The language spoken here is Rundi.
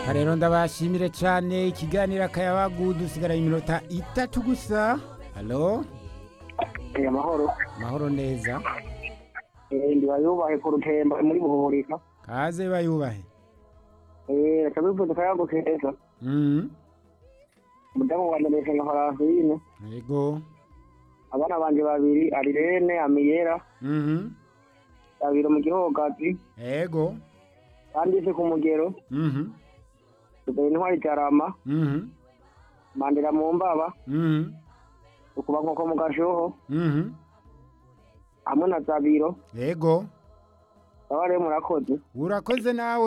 rero ndabashimire cyane ikiganiro akayabagu dusigaranye iminota 3 gusa. Halo amahoro mahoro neza ndi bayubahe ku rutemba muri buhurika kaze bayubahe tabivuze kayago keza mhm mudamu wanje ndetse nka Farafine yego abana banje babiri Arirene Amiyera mhm babiri mu gihogazi yego kandi se ku mugero mhm tubaye ntwari cyarama mhm mandira mu mbaba mhm ukuba nkoko mu gashoho mhm hamwe na Zabiro yego abare murakoze urakoze nawe.